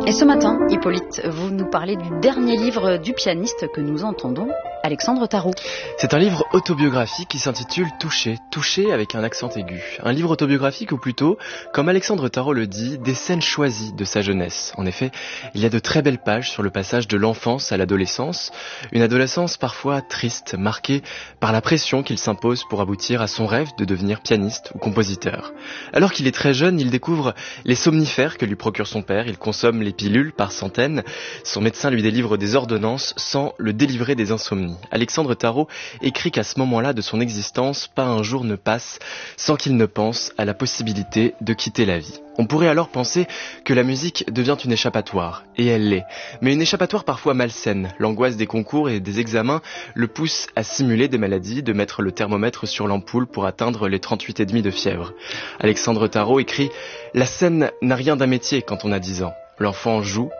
Et ce matin, Hippolyte, vous nous parlez du dernier livre du pianiste que nous entendons, Alexandre Tarot. C'est un livre autobiographique qui s'intitule Touché, touché avec un accent aigu. Un livre autobiographique ou plutôt, comme Alexandre Tarot le dit, des scènes choisies de sa jeunesse. En effet, il y a de très belles pages sur le passage de l'enfance à l'adolescence, une adolescence parfois triste, marquée par la pression qu'il s'impose pour aboutir à son rêve de devenir pianiste ou compositeur. Alors qu'il est très jeune, il découvre les somnifères que lui procure son père, il consomme les pilules par centaines, son médecin lui délivre des ordonnances sans le délivrer des insomnies. Alexandre Tarot écrit qu'à ce moment-là de son existence, pas un jour ne passe sans qu'il ne pense à la possibilité de quitter la vie. On pourrait alors penser que la musique devient une échappatoire, et elle l'est, mais une échappatoire parfois malsaine. L'angoisse des concours et des examens le pousse à simuler des maladies, de mettre le thermomètre sur l'ampoule pour atteindre les 38,5 de fièvre. Alexandre Tarot écrit « La scène n'a rien d'un métier quand on a 10 ans. L'enfant joue,